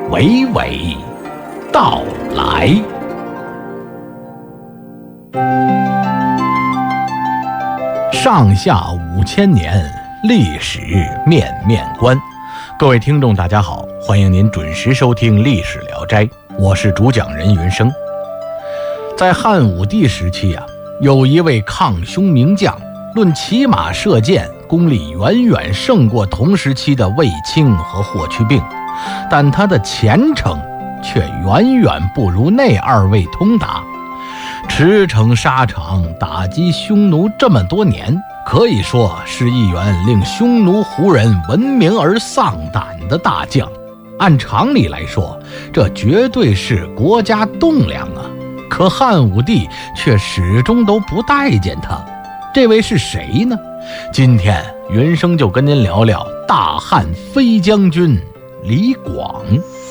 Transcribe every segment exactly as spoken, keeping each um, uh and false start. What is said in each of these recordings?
娓娓道来。上下五千年，历史面面观。各位听众大家好，欢迎您准时收听《历史聊斋》，我是主讲人云生。在汉武帝时期啊，有一位抗匈名将，论骑马射箭功力远远胜过同时期的卫青和霍去病，但他的前程却远远不如那二位通达。驰骋沙场，打击匈奴这么多年，可以说是一员令匈奴胡人闻名而丧胆的大将。按常理来说，这绝对是国家栋梁啊！可汉武帝却始终都不待见他。这位是谁呢？今天云生就跟您聊聊大汉飞将军李广。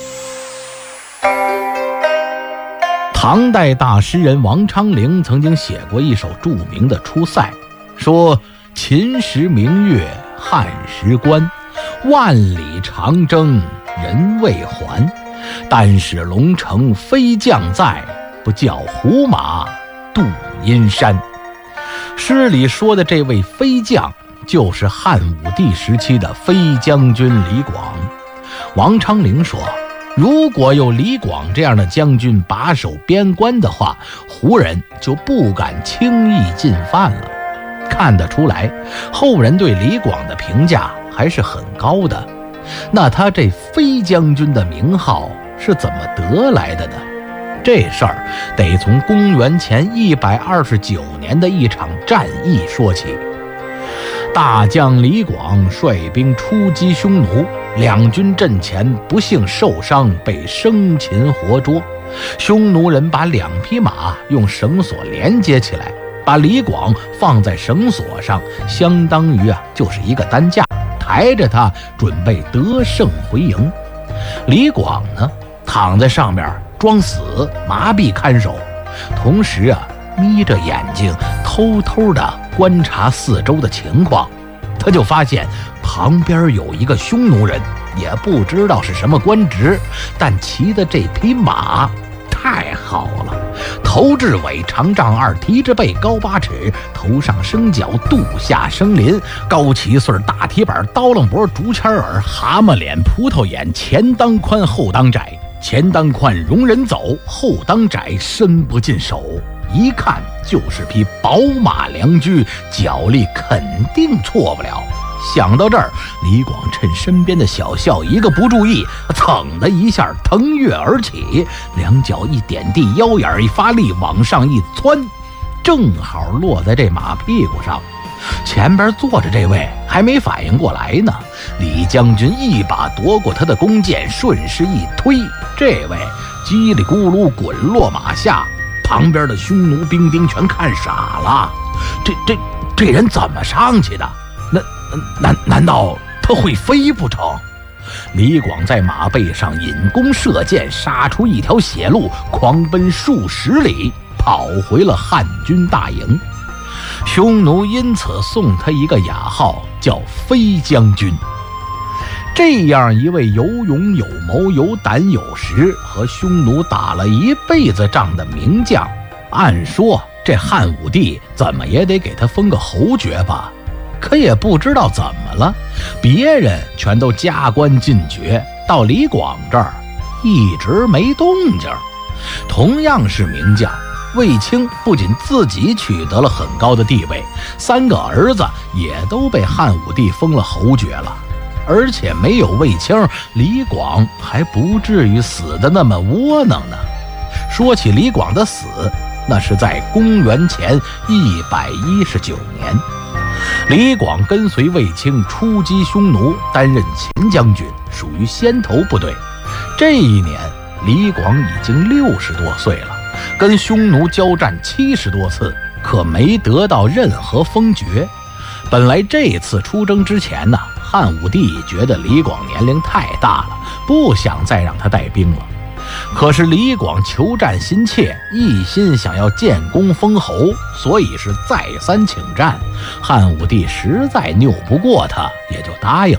唐代大诗人王昌龄曾经写过一首著名的《出塞》，说秦时明月汉时关，万里长征人未还，但使龙城飞将在，不教胡马度阴山。诗里说的这位飞将就是汉武帝时期的飞将军李广。王昌龄说，如果有李广这样的将军把守边关的话，胡人就不敢轻易进犯了。看得出来，后人对李广的评价还是很高的。那他这飞将军的名号是怎么得来的呢？这事儿得从公元前一百二十九年的一场战役说起。大将李广率兵出击匈奴，两军阵前不幸受伤，被生擒活捉。匈奴人把两匹马用绳索连接起来，把李广放在绳索上，相当于啊就是一个担架，抬着他准备得胜回营。李广呢，躺在上面装死，麻痹看守，同时啊眯着眼睛偷偷地观察四周的情况。他就发现旁边有一个匈奴人，也不知道是什么官职，但骑的这匹马太好了，头至尾长丈二，蹄至背高八尺，头上生角，肚下生鳞，高七岁，大蹄板，刀楞脖，竹签耳，蛤蟆脸，葡萄眼，前当宽后当窄，前当宽容人走，后当窄伸不进手，一看就是匹宝马良驹，脚力肯定错不了。想到这儿，李广趁身边的小校一个不注意，噌的一下腾跃而起，两脚一点地，腰眼一发力，往上一窜，正好落在这马屁股上。前边坐着这位还没反应过来呢，李将军一把夺过他的弓箭，顺势一推，这位叽里咕噜滚落马下。旁边的匈奴兵丁全看傻了，这这这人怎么上去的？那难难道他会飞不成？李广在马背上引弓射箭，杀出一条血路，狂奔数十里，跑回了汉军大营。匈奴因此送他一个雅号，叫飞将军。这样一位有勇有谋有胆有识，和匈奴打了一辈子仗的名将，按说这汉武帝怎么也得给他封个侯爵吧，可也不知道怎么了，别人全都加官进爵，到李广这儿一直没动静。同样是名将，卫青不仅自己取得了很高的地位，三个儿子也都被汉武帝封了侯爵了。而且没有卫青，李广还不至于死得那么窝囊呢。说起李广的死，那是在公元前一百一十九年，李广跟随卫青出击匈奴，担任秦将军，属于先头部队。这一年李广已经六十多岁了，跟匈奴交战七十多次，可没得到任何封爵。本来这次出征之前呢，汉武帝觉得李广年龄太大了，不想再让他带兵了。可是李广求战心切，一心想要建功封侯，所以是再三请战。汉武帝实在拗不过他，也就答应了。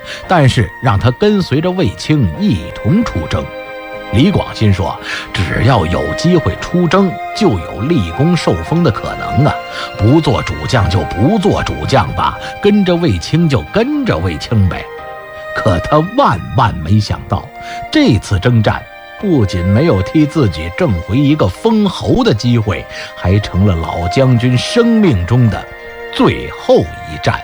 但是让他跟随着卫青一同出征。李广心说，只要有机会出征，就有立功受封的可能啊！不做主将就不做主将吧，跟着卫青就跟着卫青呗。可他万万没想到，这次征战不仅没有替自己挣回一个封侯的机会，还成了老将军生命中的最后一战。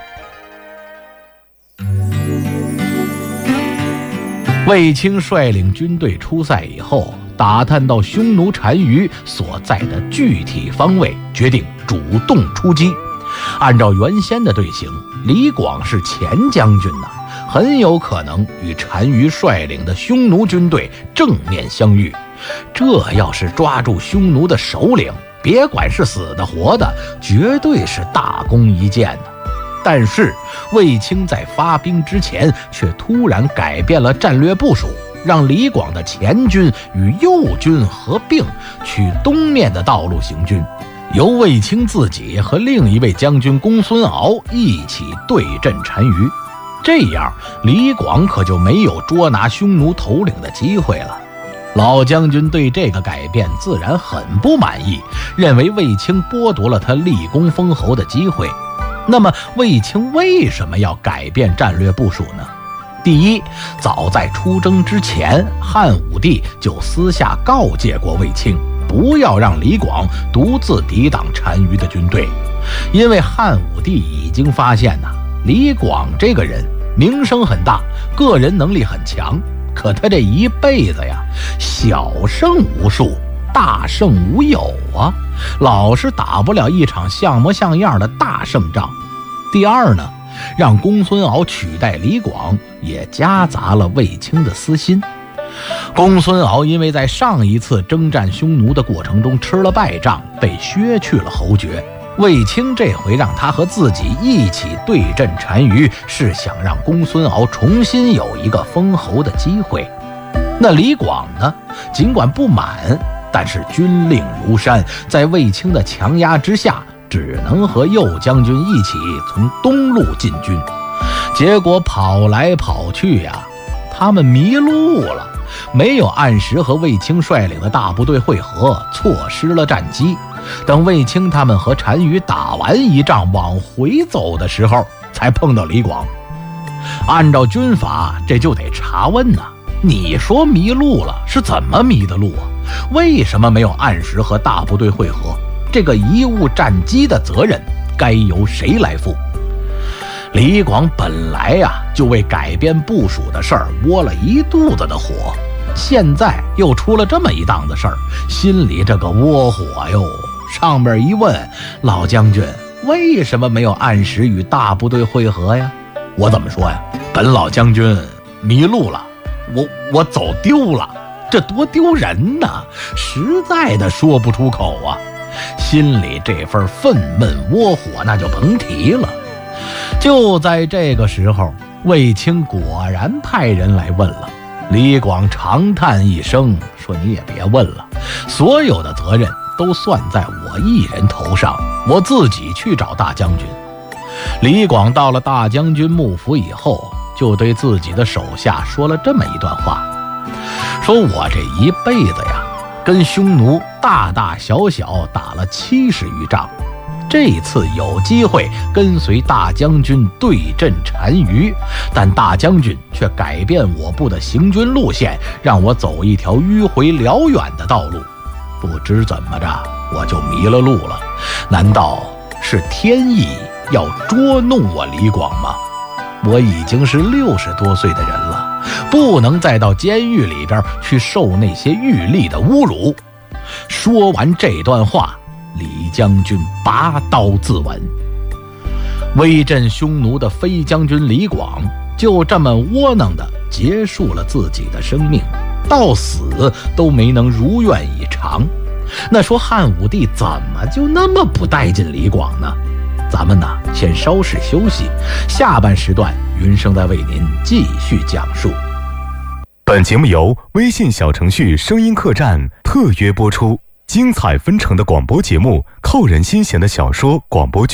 卫青率领军队出塞以后，打探到匈奴单于所在的具体方位，决定主动出击。按照原先的队形，李广是前将军呐、啊，很有可能与单于率领的匈奴军队正面相遇。这要是抓住匈奴的首领，别管是死的活的，绝对是大功一件呢、啊。但是卫青在发兵之前却突然改变了战略部署，让李广的前军与右军合并，取东面的道路行军，由卫青自己和另一位将军公孙敖一起对阵单于。这样李广可就没有捉拿匈奴头领的机会了。老将军对这个改变自然很不满意，认为卫青剥夺了他立功封侯的机会。那么卫青为什么要改变战略部署呢？第一，早在出征之前，汉武帝就私下告诫过卫青，不要让李广独自抵挡单于的军队。因为汉武帝已经发现呐、啊，李广这个人名声很大，个人能力很强，可他这一辈子呀，小胜无数，大胜无有啊，老是打不了一场像模像样的大胜仗。第二呢，让公孙敖取代李广，也夹杂了卫青的私心。公孙敖因为在上一次征战匈奴的过程中吃了败仗，被削去了侯爵。卫青这回让他和自己一起对阵单于，是想让公孙敖重新有一个封侯的机会。那李广呢，尽管不满，但是军令如山，在卫青的强压之下，只能和右将军一起从东路进军。结果跑来跑去呀、啊，他们迷路了，没有按时和卫青率领的大部队会合，错失了战机。等卫青他们和单于打完一仗往回走的时候，才碰到李广。按照军法，这就得查问呐、啊。你说迷路了，是怎么迷的路啊？为什么没有按时和大部队会合？这个贻误战机的责任该由谁来负？李广本来呀、啊、就为改变部署的事儿窝了一肚子的火，现在又出了这么一档子事儿，心里这个窝火哟。上边一问，老将军为什么没有按时与大部队会合呀？我怎么说呀？本老将军迷路了，我我走丢了，这多丢人呐！实在的说不出口啊。心里这份愤懑窝火那就甭提了。就在这个时候，卫青果然派人来问了。李广长叹一声，说你也别问了，所有的责任都算在我一人头上，我自己去找大将军。李广到了大将军幕府以后，就对自己的手下说了这么一段话，说我这一辈子呀，跟匈奴大大小小打了七十余仗，这次有机会跟随大将军对阵单于，但大将军却改变我部的行军路线，让我走一条迂回辽远的道路。不知怎么着，我就迷了路了。难道是天意要捉弄我李广吗？我已经是六十多岁的人了，不能再到监狱里边去受那些狱吏的侮辱。说完这段话，李将军拔刀自刎。威震匈奴的飞将军李广就这么窝囊地结束了自己的生命，到死都没能如愿以偿。那说汉武帝怎么就那么不待见李广呢？咱们呢先稍事休息，下半时段云生再为您继续讲述。 本节目由微信小程序声音客栈特约播出，精彩纷呈的广播节目，扣人心弦的小说广播剧，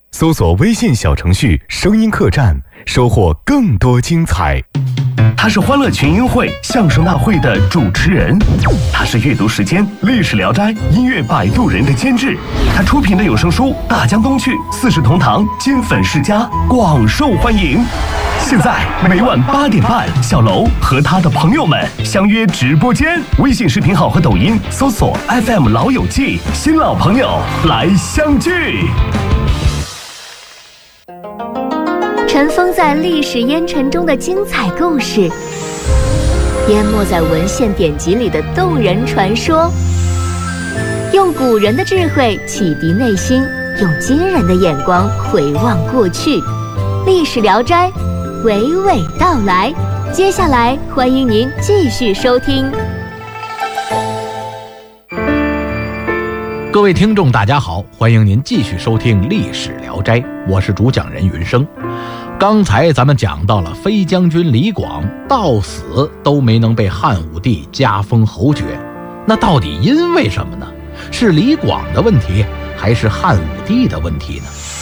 搜索微信小程序声音客栈，收获更多精彩。 他是欢乐群英会相声大会的主持人，他是阅读时间历史聊斋音乐摆渡人的监制，他出品的有声书《大江东去》四世同堂金粉世家广受欢迎。现在每晚八点半，小楼和他的朋友们相约直播间，微信视频号和抖音搜索 F M 老友记，新老朋友来相聚。 尘封在历史烟尘中的精彩故事，淹没在文献典籍里的动人传说，用古人的智慧启迪内心，用今人的眼光回望过去。历史聊斋娓娓道来，接下来欢迎您继续收听。 各位听众大家好，欢迎您继续收听历史聊斋，我是主讲人云生。刚才咱们讲到了飞将军李广到死都没能被汉武帝加封侯爵，那到底因为什么呢？是李广的问题还是汉武帝的问题呢？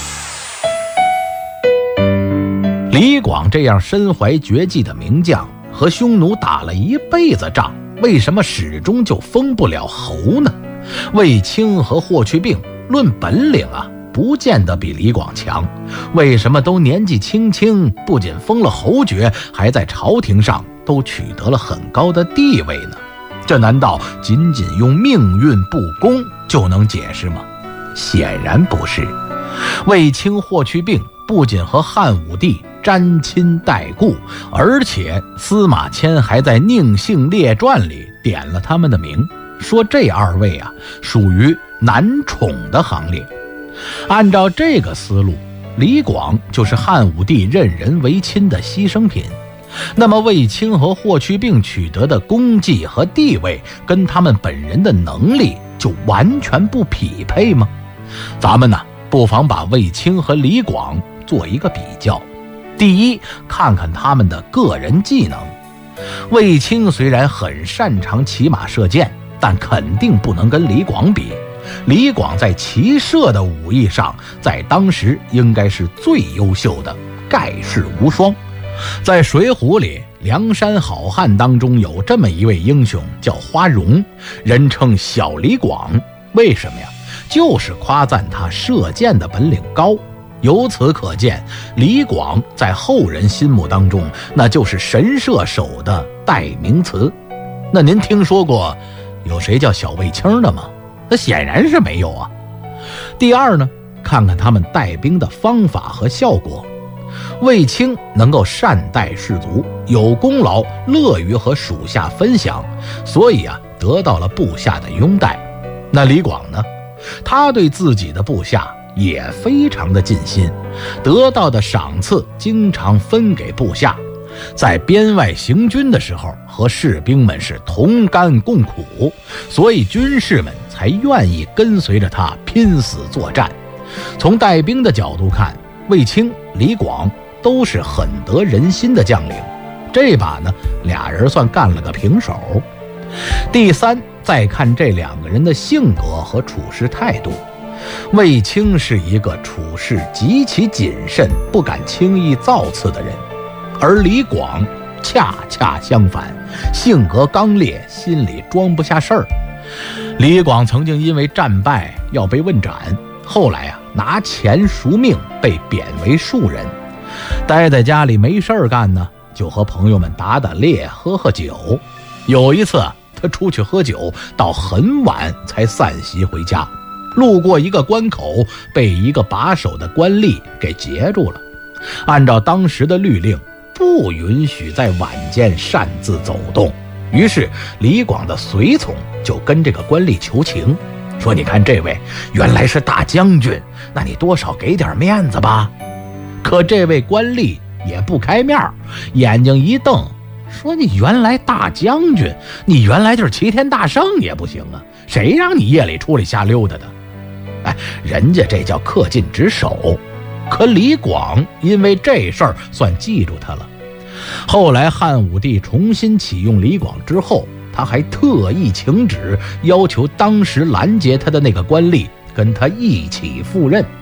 李广这样身怀绝技的名将，和匈奴打了一辈子仗，为什么始终就封不了侯呢？卫青和霍去病论本领啊，不见得比李广强，为什么都年纪轻轻，不仅封了侯爵，还在朝廷上都取得了很高的地位呢？这难道仅仅用命运不公就能解释吗？显然不是。卫青、霍去病不仅和汉武帝沾亲带故，而且司马迁还在《宁姓列传》里点了他们的名，说这二位啊属于男宠的行列。按照这个思路，李广就是汉武帝任人唯亲的牺牲品。那么卫青和霍去病取得的功绩和地位，跟他们本人的能力就完全不匹配吗？咱们呢，不妨把卫青和李广做一个比较。第一，看看他们的个人技能。卫青虽然很擅长骑马射箭，但肯定不能跟李广比。李广在骑射的武艺上，在当时应该是最优秀的，盖世无双。在《水浒》里，梁山好汉当中有这么一位英雄叫花荣，人称小李广。为什么呀？就是夸赞他射箭的本领高。由此可见，李广在后人心目当中，那就是神射手的代名词。那您听说过有谁叫小卫青的吗？那显然是没有啊。第二呢，看看他们带兵的方法和效果。卫青能够善待士卒，有功劳乐于和属下分享，所以啊得到了部下的拥戴。那李广呢，他对自己的部下也非常的尽心，得到的赏赐经常分给部下，在边外行军的时候和士兵们是同甘共苦，所以军士们才愿意跟随着他拼死作战。从带兵的角度看，卫青、李广都是很得人心的将领，这把呢，俩人算干了个平手。第三，再看这两个人的性格和处事态度。卫青是一个处事极其谨慎，不敢轻易造次的人，而李广恰恰相反，性格刚烈，心里装不下事儿。李广曾经因为战败要被问斩，后来啊拿钱赎命，被贬为庶人。待在家里没事儿干呢，就和朋友们打打猎，喝喝酒。有一次他出去喝酒，到很晚才散席回家，路过一个关口，被一个把守的官吏给截住了。按照当时的律令，不允许在晚间擅自走动。于是李广的随从就跟这个官吏求情，说你看这位原来是大将军，那你多少给点面子吧。可这位官吏也不开面，眼睛一瞪，说你原来大将军，你原来就是齐天大圣也不行啊，谁让你夜里出来瞎溜达的。哎，人家这叫恪尽职守。可李广因为这事儿算记住他了。后来汉武帝重新启用李广之后，他还特意请旨，要求当时拦截他的那个官吏跟他一起赴任。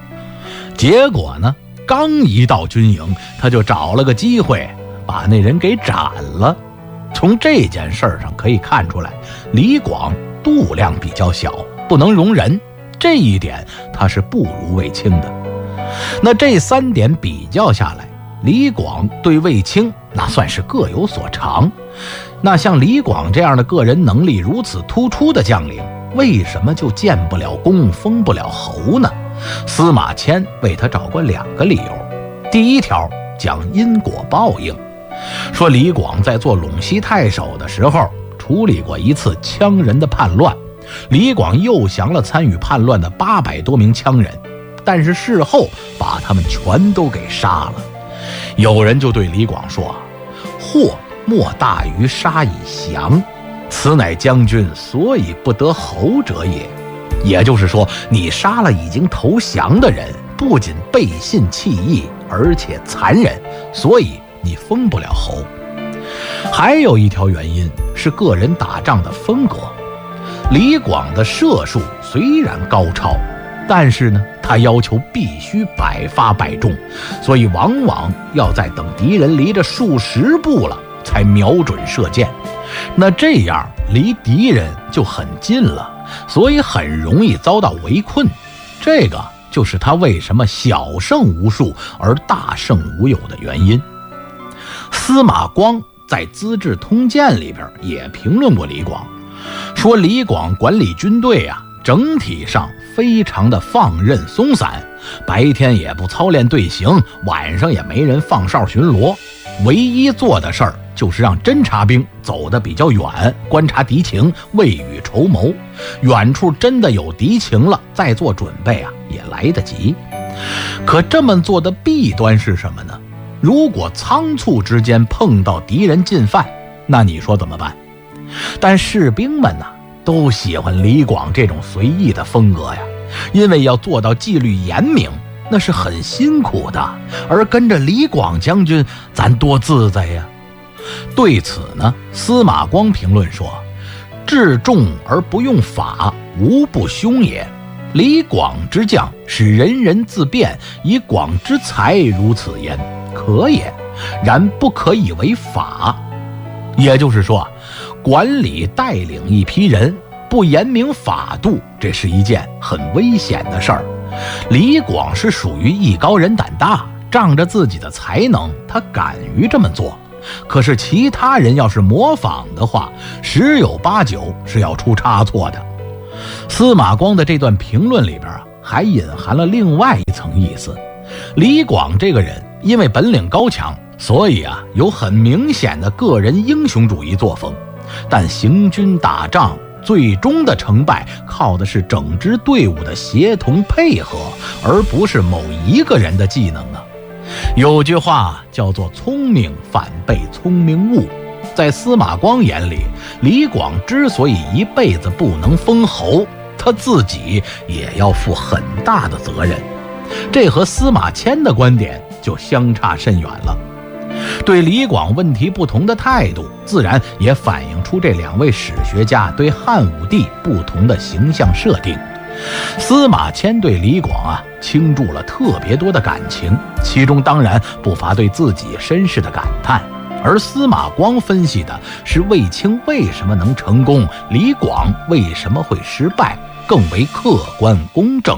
结果呢，刚一到军营，他就找了个机会把那人给斩了。从这件事上可以看出来，李广度量比较小，不能容人，这一点他是不如卫青的。那这三点比较下来，李广对卫青那算是各有所长。那像李广这样的个人能力如此突出的将领，为什么就建不了功，封不了侯呢？司马迁为他找过两个理由。第一条讲因果报应，说李广在做陇西太守的时候处理过一次羌人的叛乱，李广诱降了参与叛乱的八百多名羌人，但是事后把他们全都给杀了。有人就对李广说，祸莫大于杀以降，此乃将军所以不得侯者也。也就是说，你杀了已经投降的人，不仅背信弃义，而且残忍，所以你封不了侯。还有一条原因是个人打仗的风格。李广的射术虽然高超，但是呢，他要求必须百发百中，所以往往要在等敌人离着数十步了才瞄准射箭。那这样离敌人就很近了，所以很容易遭到围困。这个就是他为什么小胜无数而大胜无有的原因。司马光在《资治通鉴》里边也评论过李广，说李广管理军队啊，整体上非常的放任松散，白天也不操练队形，晚上也没人放哨巡逻，唯一做的事儿就是让侦察兵走得比较远，观察敌情，未雨绸缪。远处真的有敌情了，再做准备啊，也来得及。可这么做的弊端是什么呢？如果仓促之间碰到敌人进犯，那你说怎么办？但士兵们呢、啊，都喜欢李广这种随意的风格呀，因为要做到纪律严明，那是很辛苦的，而跟着李广将军，咱多自在呀。对此呢，司马光评论说，治众而不用法，无不凶也。李广之将，使人人自辩，以广之才如此焉，可也，然不可以为法。也就是说，管理带领一批人，不严明法度，这是一件很危险的事儿。李广是属于艺高人胆大，仗着自己的才能，他敢于这么做。可是其他人要是模仿的话，十有八九是要出差错的。司马光的这段评论里边啊，还隐含了另外一层意思。李广这个人因为本领高强，所以啊有很明显的个人英雄主义作风，但行军打仗最终的成败靠的是整支队伍的协同配合，而不是某一个人的技能啊。有句话叫做聪明反被聪明误。在司马光眼里，李广之所以一辈子不能封侯，他自己也要负很大的责任。这和司马迁的观点就相差甚远了。对李广问题不同的态度，自然也反映出这两位史学家对汉武帝不同的形象设定。司马迁对李广啊倾注了特别多的感情，其中当然不乏对自己身世的感叹，而司马光分析的是卫青为什么能成功，李广为什么会失败，更为客观公正。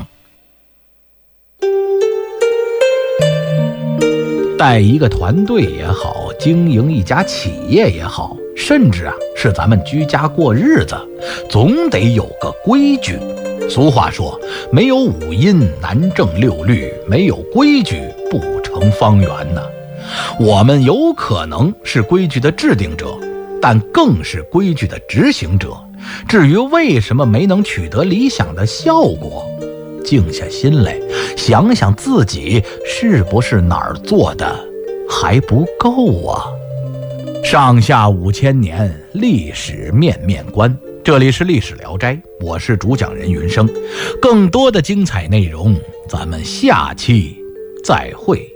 带一个团队也好，经营一家企业也好，甚至啊是咱们居家过日子，总得有个规矩。俗话说，没有五音难正六律，没有规矩不成方圆呢。我们有可能是规矩的制定者，但更是规矩的执行者。至于为什么没能取得理想的效果，静下心来想想自己是不是哪儿做的还不够啊。上下五千年，历史面面观。这里是历史聊斋，我是主讲人云生。更多的精彩内容，咱们下期再会。